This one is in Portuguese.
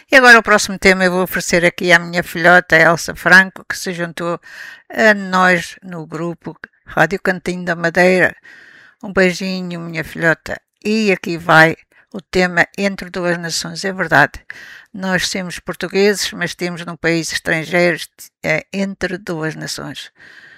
E agora o próximo tema eu vou oferecer aqui à minha filhota Elsa Franco, que se juntou a nós no grupo Rádio Cantinho da Madeira. Um beijinho, minha filhota. E aqui vai o tema Entre Duas Nações. É verdade, nós somos portugueses, mas temos num país estrangeiro, é entre duas nações.